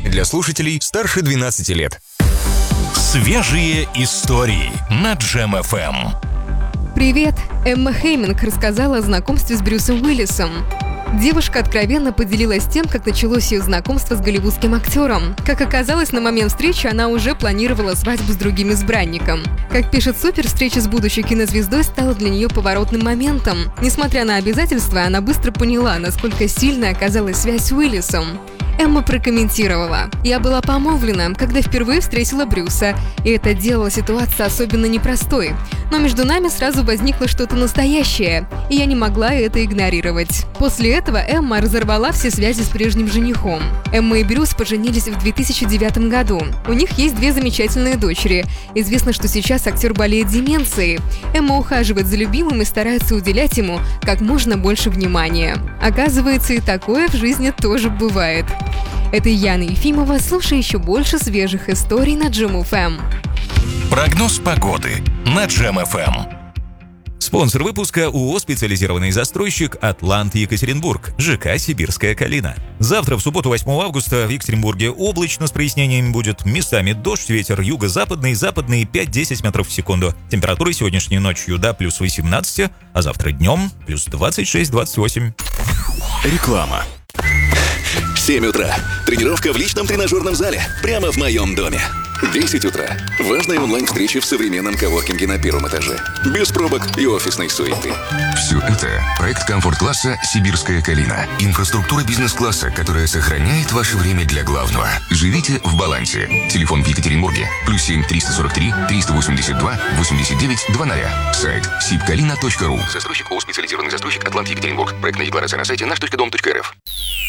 для слушателей старше 12 лет. Свежие истории на Джем ФМ. Привет! Эмма Хеминг рассказала о знакомстве с Брюсом Уиллисом. Девушка откровенно поделилась тем, как началось ее знакомство с голливудским актером. Как оказалось, на момент встречи она уже планировала свадьбу с другим избранником. Как пишет Супер, встреча с будущей кинозвездой стала для нее поворотным моментом. Несмотря на обязательства, она быстро поняла, насколько сильной оказалась связь с Уиллисом. Эмма прокомментировала: «Я была помолвлена, когда впервые встретила Брюса, и это делало ситуацию особенно непростой. Но между нами сразу возникло что-то настоящее, и я не могла это игнорировать». После этого Эмма разорвала все связи с прежним женихом. Эмма и Брюс поженились в 2009 году. У них есть 2 замечательные дочери. Известно, что сейчас актер болеет деменцией. Эмма ухаживает за любимым и старается уделять ему как можно больше внимания. Оказывается, и такое в жизни тоже бывает. Это Яна Ефимова. Слушай еще больше свежих историй на Джем ФМ. Прогноз погоды на Джем ФМ. Спонсор выпуска ООО «Специализированный застройщик Атлант Екатеринбург», ЖК «Сибирская Калина». Завтра, в субботу, 8 августа, в Екатеринбурге облачно с прояснениями будет. Местами дождь, ветер юго-западный, западный 5-10 метров в секунду. Температура сегодняшней ночью до плюс 18, а завтра днем плюс 26-28. Реклама. 7 утра. Тренировка в личном тренажерном зале. Прямо в моем доме. 10 утра. Важная онлайн-встреча в современном коворкинге на 1-м этаже. Без пробок и офисной суеты. Все это – проект комфорт-класса «Сибирская Калина». Инфраструктура бизнес-класса, которая сохраняет ваше время для главного. Живите в балансе. Телефон в Екатеринбурге. +7 343 382 89 00. Сайт sibkalina.ru. Застройщик ООО «Специализированный застройщик Атлант Екатеринбург». Проектная декларация на сайте наш.дом.рф.